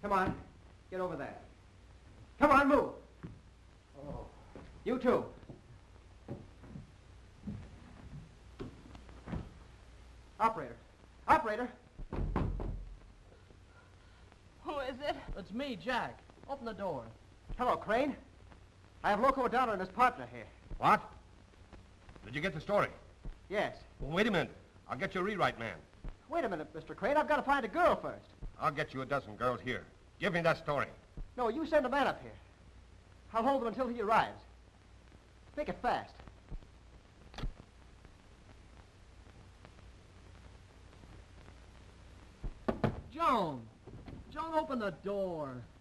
Come on. Get over there. Come on, move. Oh. You too. Operator. Operator. Who is it? It's me, Jack. Open the door. Hello, Crane. I have Loco O'Donnell and his partner here. What? Did you get the story? Yes. Well, wait a minute. I'll get you a rewrite man. Wait a minute, Mr. Crane. I've got to find a girl first. I'll get you a dozen girls here. Give me that story. No, you send a man up here. I'll hold him until he arrives. Make it fast. Joan! Joan, open the door.